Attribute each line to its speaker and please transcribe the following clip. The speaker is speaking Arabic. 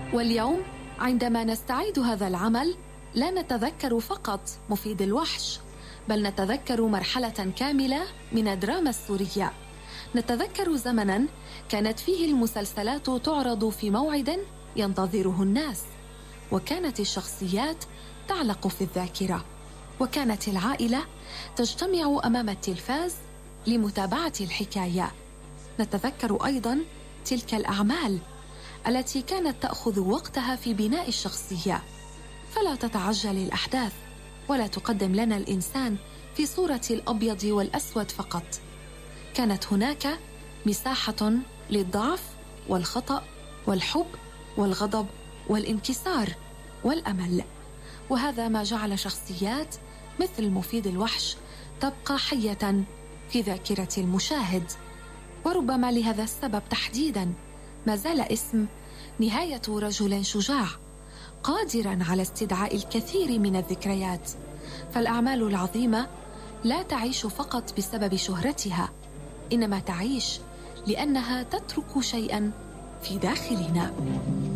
Speaker 1: واليوم عندما نستعيد هذا العمل لا نتذكر فقط مفيد الوحش، بل نتذكر مرحلة كاملة من الدراما السورية. نتذكر زمناً كانت فيه المسلسلات تعرض في موعد ينتظره الناس، وكانت الشخصيات تعلق في الذاكرة، وكانت العائلة تجتمع أمام التلفاز لمتابعة الحكاية. نتذكر أيضاً تلك الأعمال التي كانت تأخذ وقتها في بناء الشخصية، فلا تتعجل الأحداث ولا تقدم لنا الإنسان في صورة الأبيض والأسود فقط. كانت هناك مساحة للضعف والخطأ والحب والغضب والانكسار والأمل، وهذا ما جعل شخصيات مثل مفيد الوحش تبقى حية في ذاكرة المشاهد. وربما لهذا السبب تحديداً ما زال اسم نهاية رجل شجاع قادراً على استدعاء الكثير من الذكريات. فالأعمال العظيمة لا تعيش فقط بسبب شهرتها، إنما تعيش لأنها تترك شيئاً في داخلنا.